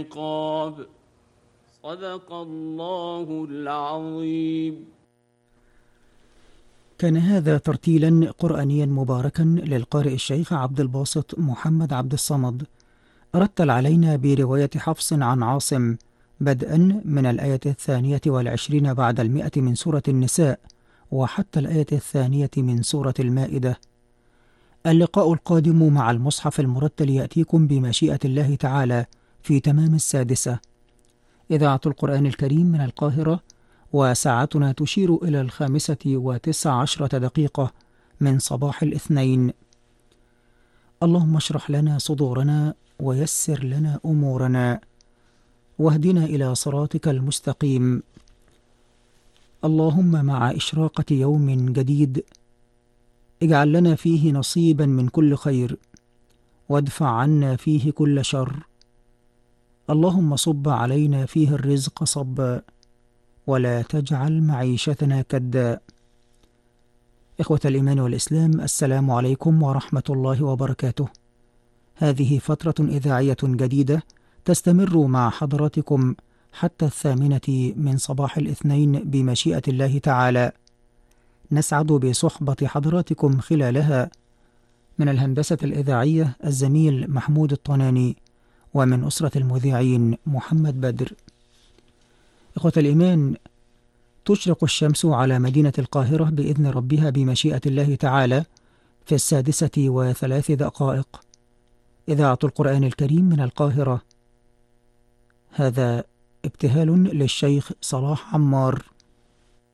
العقاب. صدق الله العظيم. كان هذا ترتيلا قرآنيا مباركا للقارئ الشيخ عبد الباسط محمد عبد الصمد. رتل علينا برواية حفص عن عاصم بدءا من الآية 22 بعد 100 من سورة النساء وحتى الآية 2 من سورة المائدة. اللقاء القادم مع المصحف المرتل يأتيكم بمشيئة الله تعالى في تمام 6. إذاعة القرآن الكريم من القاهرة، وساعتنا تشير إلى 5:19 من صباح الاثنين. اللهم اشرح لنا صدورنا ويسر لنا أمورنا واهدنا إلى صراطك المستقيم. اللهم مع إشراقة يوم جديد اجعل لنا فيه نصيبا من كل خير وادفع عنا فيه كل شر. اللهم صب علينا فيه الرزق صبا ولا تجعل معيشتنا كدا. إخوة الإيمان والإسلام، السلام عليكم ورحمة الله وبركاته. هذه فترة إذاعية جديدة تستمر مع حضراتكم حتى 8 من صباح الاثنين بمشيئة الله تعالى. نسعد بصحبة حضراتكم خلالها. من الهندسة الإذاعية الزميل محمود الطناني، ومن أسرة المذيعين محمد بدر. إخوة الإيمان، تشرق الشمس على مدينة القاهرة بإذن ربها بمشيئة الله تعالى في 6:03. إذاعة القرآن الكريم من القاهرة. هذا ابتهال للشيخ صلاح عمار.